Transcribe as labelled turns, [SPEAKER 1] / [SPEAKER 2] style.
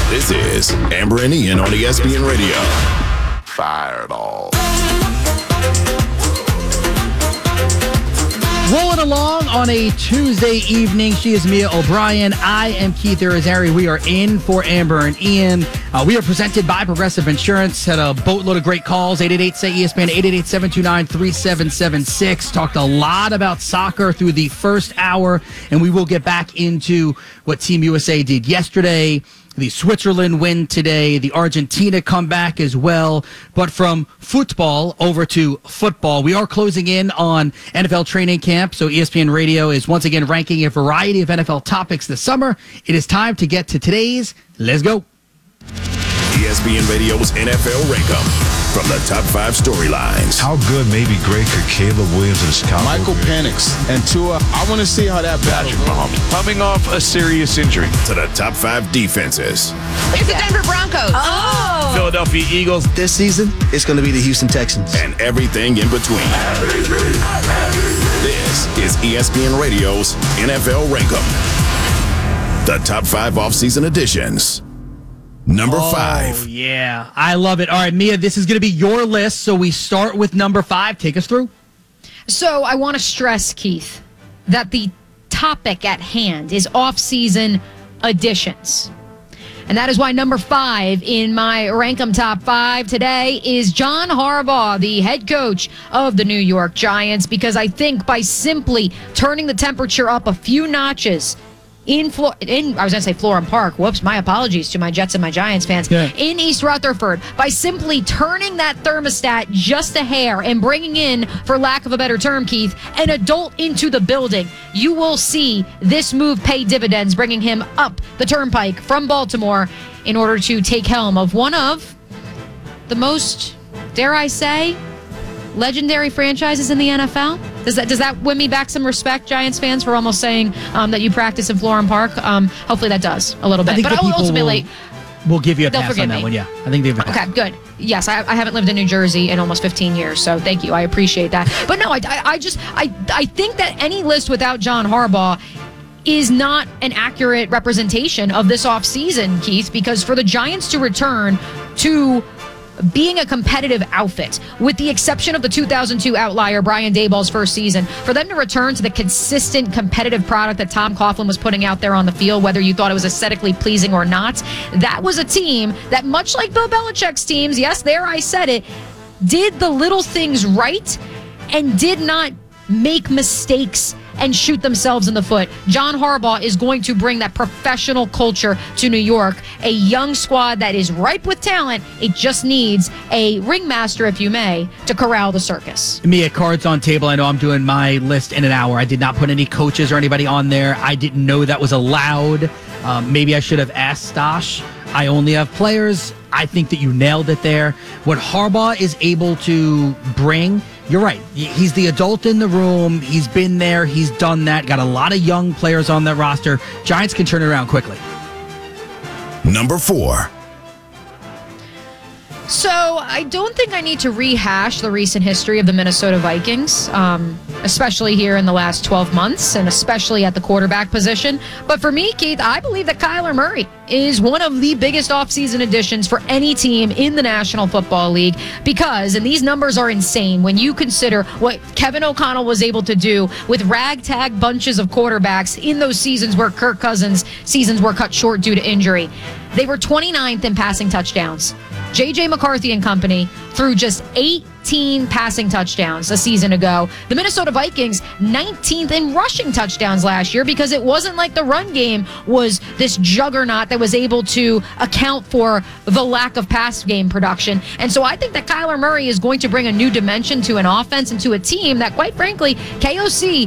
[SPEAKER 1] This is Amber and Ian on ESPN Radio. Fireball.
[SPEAKER 2] Rolling along on a Tuesday evening. She is Mia O'Brien. I am Keith Irizarry. We are in for Amber and Ian. We are presented by Progressive Insurance. Had a boatload of great calls. 888-SAY-ESPN, 888-729-3776. Talked a lot about soccer through the first hour, and we will get back into what Team USA did yesterday. The Switzerland win today, the Argentina comeback as well. But from football over to football, we are closing in on NFL training camp. So ESPN Radio is once again ranking a variety of NFL topics this summer. It is time to get to today's. Let's go.
[SPEAKER 1] ESPN Radio's NFL Rankum. From the top 5 storylines.
[SPEAKER 3] How good, maybe great, could Caleb Williams and Chicago
[SPEAKER 4] Michael Penix and Tua. I want to see how that battle goes.
[SPEAKER 5] Coming off a serious injury.
[SPEAKER 1] To the top 5 defenses.
[SPEAKER 6] It's the Denver Broncos.
[SPEAKER 5] Oh. Philadelphia Eagles.
[SPEAKER 7] This season, it's going to be the Houston Texans.
[SPEAKER 1] And everything in between. This is ESPN Radio's NFL Rankum. The top 5 offseason editions. Number 5.
[SPEAKER 2] Yeah, I love it. All right, Mia, this is going to be your list, so we start with number 5. Take us through.
[SPEAKER 6] So I want to stress, Keith, that the topic at hand is off-season additions. And that is why number 5 in my Rankum Top 5 today is John Harbaugh, the head coach of the New York Giants, because I think by simply turning the temperature up a few notches in Florham Park. Whoops, my apologies to my Jets and my Giants fans.
[SPEAKER 2] Yeah.
[SPEAKER 6] In East Rutherford, by simply turning that thermostat just a hair and bringing in, for lack of a better term, Keith, an adult into the building, you will see this move pay dividends, bringing him up the turnpike from Baltimore in order to take helm of one of the most, dare I say, legendary franchises in the NFL. Does that win me back some respect, Giants fans, for almost saying that you practice in Florham Park? Hopefully that does a little bit.
[SPEAKER 2] But ultimately, we'll give you a pass on that one. Yeah, I think they've.
[SPEAKER 6] Okay, good. Yes, I haven't lived in New Jersey in almost 15 years, so thank you. I appreciate that. But no, I think that any list without John Harbaugh is not an accurate representation of this offseason, Keith, because for the Giants to return to being a competitive outfit, with the exception of the 2002 outlier, Brian Daboll's first season, for them to return to the consistent competitive product that Tom Coughlin was putting out there on the field, whether you thought it was aesthetically pleasing or not, that was a team that, much like Bill Belichick's teams, yes, there I said it, did the little things right and did not make mistakes and shoot themselves in the foot. John Harbaugh is going to bring that professional culture to New York, a young squad that is ripe with talent. It just needs a ringmaster, if you may, to corral the circus.
[SPEAKER 2] Mia, cards on table. I know I'm doing my list in an hour. I did not put any coaches or anybody on there. I didn't know that was allowed. Maybe I should have asked Stosh. I only have players. I think that you nailed it there. What Harbaugh is able to bring, you're right. He's the adult in the room. He's been there. He's done that. Got a lot of young players on that roster. Giants can turn it around quickly.
[SPEAKER 1] Number 4.
[SPEAKER 6] So I don't think I need to rehash the recent history of the Minnesota Vikings, especially here in the last 12 months, and especially at the quarterback position. But for me, Keith, I believe that Kyler Murray is one of the biggest offseason additions for any team in the National Football League because, and these numbers are insane, when you consider what Kevin O'Connell was able to do with ragtag bunches of quarterbacks in those seasons where Kirk Cousins' seasons were cut short due to injury. They were 29th in passing touchdowns. J.J. McCarthy and company threw just 18 passing touchdowns a season ago. The Minnesota Vikings, 19th in rushing touchdowns last year because it wasn't like the run game was this juggernaut that was able to account for the lack of pass game production. And so I think that Kyler Murray is going to bring a new dimension to an offense and to a team that, quite frankly, KOC